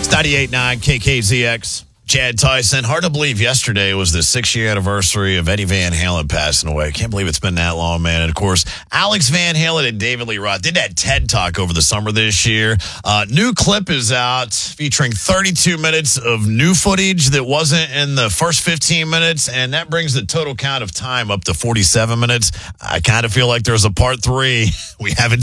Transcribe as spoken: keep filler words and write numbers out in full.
ninety-eight point nine K K Z X. Chad Tyson. Hard to believe yesterday was the six-year anniversary of Eddie Van Halen passing away. Can't believe it's been that long, man. And, of course, Alex Van Halen and David Lee Roth did that TED Talk over the summer this year. Uh, new clip is out featuring thirty-two minutes of new footage that wasn't in the first fifteen minutes, and that brings the total count of time up to forty-seven minutes. I kind of feel like there's a part three we haven't